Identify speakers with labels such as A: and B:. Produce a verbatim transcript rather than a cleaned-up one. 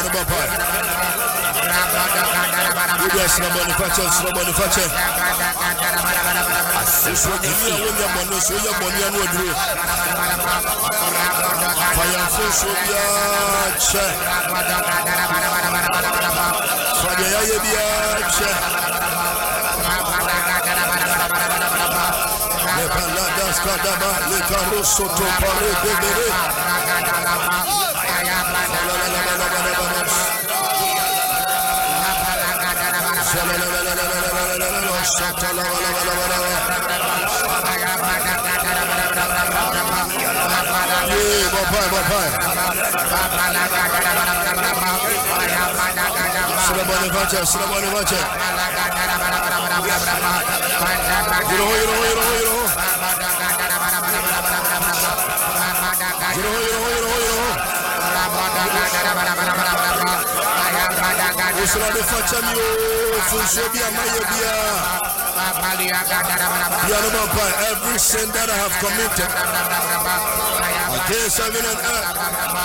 A: Yes, no manufacture, no manufacture. This one is here when your money, so your money and what do. Fire for so yeah, check. Fire yeah, check. Le paladas kadaba, le carosso to pare de bere. Somebody watch it, somebody watch it. You know, you know, you know, you know. You know, you know, you know, you know. Usulade fachami o funshobia mayebia. Every sin that I have committed against heaven and earth.